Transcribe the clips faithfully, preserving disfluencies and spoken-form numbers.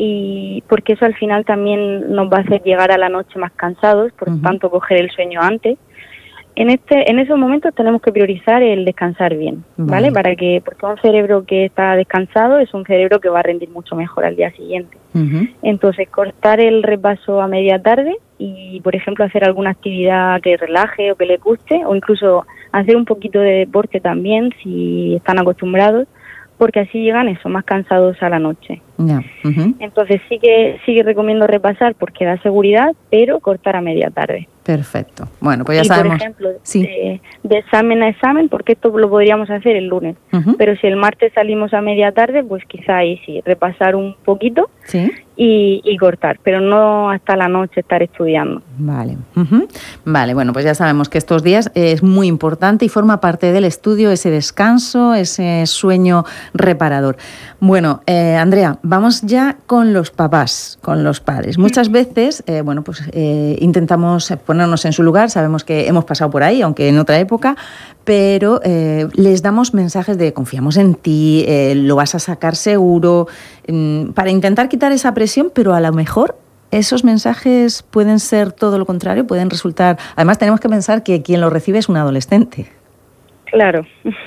y porque eso al final también nos va a hacer llegar a la noche más cansados, por uh-huh. tanto coger el sueño antes. En este, en esos momentos tenemos que priorizar el descansar bien, ¿vale? ¿vale? Para que, porque un cerebro que está descansado es un cerebro que va a rendir mucho mejor al día siguiente. Uh-huh. Entonces, cortar el repaso a media tarde y, por ejemplo, hacer alguna actividad que relaje o que le guste, o incluso hacer un poquito de deporte también, si están acostumbrados, porque así llegan eso, más cansados a la noche. Yeah. Uh-huh. Entonces, sí que, sí que recomiendo repasar porque da seguridad, pero cortar a media tarde. Perfecto. Bueno, pues ya y sabemos. Por ejemplo, sí. de, de examen a examen, porque esto lo podríamos hacer el lunes. Uh-huh. Pero si el martes salimos a media tarde, pues quizá ahí sí, repasar un poquito sí. y, y cortar, pero no hasta la noche estar estudiando. Vale. Uh-huh. Vale, bueno, pues ya sabemos que estos días es muy importante y forma parte del estudio ese descanso, ese sueño reparador. Bueno, eh, Andrea, vamos ya con los papás, con los padres. Muchas veces, eh, bueno, pues eh, intentamos ponernos en su lugar, sabemos que hemos pasado por ahí, aunque en otra época, pero eh, les damos mensajes de confiamos en ti, eh, lo vas a sacar seguro, eh, para intentar quitar esa presión, pero a lo mejor esos mensajes pueden ser todo lo contrario, pueden resultar... Además, tenemos que pensar que quien lo recibe es un adolescente. Claro,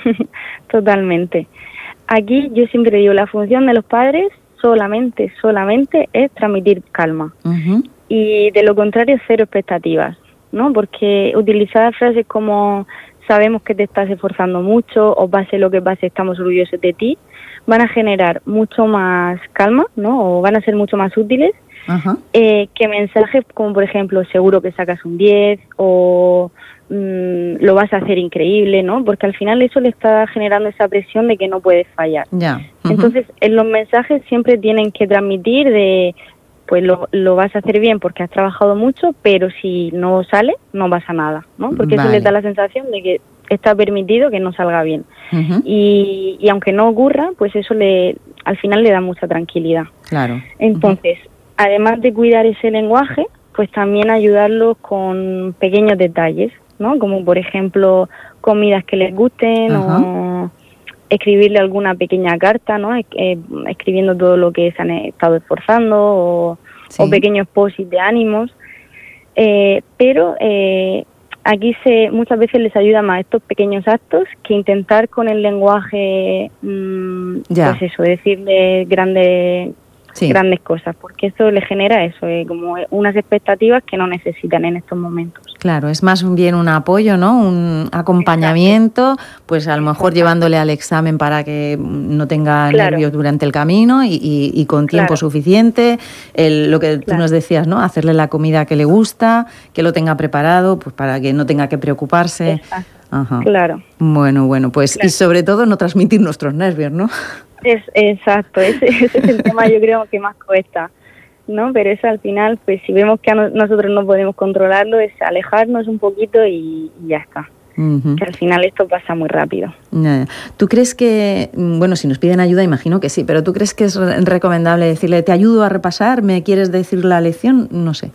totalmente. Aquí yo siempre digo, la función de los padres solamente, solamente es transmitir calma. Uh-huh. Y de lo contrario, cero expectativas, ¿no? Porque utilizar frases como sabemos que te estás esforzando mucho o pase lo que pase, estamos orgullosos de ti, van a generar mucho más calma, ¿no? O van a ser mucho más útiles uh-huh. eh, que mensajes como, por ejemplo, seguro que sacas un diez o mmm, lo vas a hacer increíble, ¿no? Porque al final eso le está generando esa presión de que no puedes fallar. Yeah. Uh-huh. Entonces, en los mensajes siempre tienen que transmitir de... pues lo, lo vas a hacer bien porque has trabajado mucho, pero si no sale, no pasa nada, ¿no? Porque vale. Eso les da la sensación de que está permitido que no salga bien. Uh-huh. Y, y aunque no ocurra, pues eso le al final le da mucha tranquilidad. Claro. Entonces, uh-huh. además de cuidar ese lenguaje, pues también ayudarlos con pequeños detalles, ¿no? Como, por ejemplo, comidas que les gusten uh-huh. o... escribirle alguna pequeña carta, ¿no? Eh, escribiendo todo lo que se han estado esforzando o, sí. o pequeños posts de ánimos. Eh, pero eh, aquí se muchas veces les ayuda más estos pequeños actos que intentar con el lenguaje, mmm, pues eso, decirle grandes... Sí. grandes cosas, porque eso le genera eso, eh, como unas expectativas que no necesitan en estos momentos. Claro, es más bien un apoyo, ¿no? Un acompañamiento, exacto. Pues a lo mejor exacto. Llevándole al examen para que no tenga claro. nervios durante el camino y, y, y con tiempo claro. suficiente, el, lo que tú claro. nos decías, ¿no? Hacerle la comida que le gusta, que lo tenga preparado, pues para que no tenga que preocuparse. Exacto. Ajá. Claro. Bueno, bueno, pues claro. Y sobre todo no transmitir nuestros nervios, ¿no? Es, exacto, ese, ese es el tema yo creo que más cuesta, ¿no? Pero eso al final, pues si vemos que a no, nosotros no podemos controlarlo, es alejarnos un poquito y, y ya está. Uh-huh. Que al final esto pasa muy rápido. ¿Tú crees que, bueno, si nos piden ayuda, imagino que sí, pero ¿tú crees que es recomendable decirle, te ayudo a repasar, me quieres decir la lección? No sé.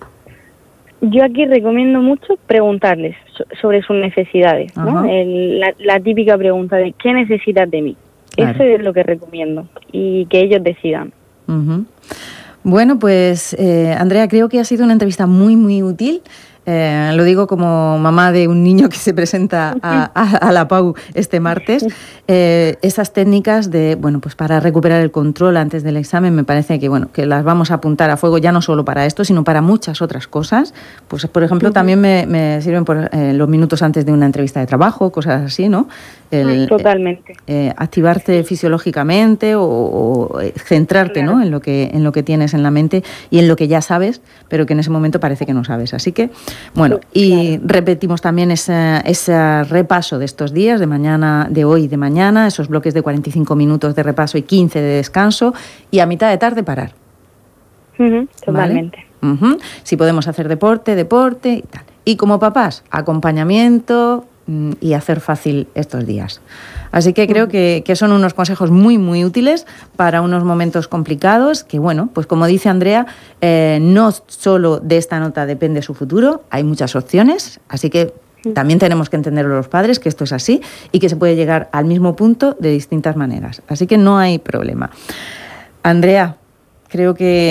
Yo aquí recomiendo mucho preguntarles sobre sus necesidades, ¿no? Uh-huh. El, la, la típica pregunta de ¿qué necesitas de mí? Claro. Eso es lo que recomiendo y que ellos decidan. Uh-huh. Bueno, pues eh, Andrea, creo que ha sido una entrevista muy, muy útil. Eh, lo digo como mamá de un niño que se presenta a, a, a la P A U este martes. Eh, esas técnicas de, bueno, pues para recuperar el control antes del examen me parece que, bueno, que las vamos a apuntar a fuego ya no solo para esto, sino para muchas otras cosas. Pues, por ejemplo, uh-huh. también me, me sirven por eh, los minutos antes de una entrevista de trabajo, cosas así, ¿no? El, Totalmente. Eh, activarte fisiológicamente o, o centrarte, claro. ¿no? En lo que en lo que tienes en la mente y en lo que ya sabes, pero que en ese momento parece que no sabes. Así que, bueno, y claro. repetimos también ese, ese repaso de estos días, de mañana, de hoy y de mañana, esos bloques de cuarenta y cinco minutos de repaso y quince de descanso, y a mitad de tarde parar. Uh-huh, totalmente. ¿Vale? Uh-huh. Si podemos hacer deporte, deporte y tal. Y como papás, acompañamiento y hacer fácil estos días. Así que creo que, que son unos consejos muy, muy útiles para unos momentos complicados que, bueno, pues como dice Andrea, eh, no solo de esta nota depende su futuro, hay muchas opciones, así que también tenemos que entenderlo los padres, que esto es así y que se puede llegar al mismo punto de distintas maneras. Así que no hay problema. Andrea, creo que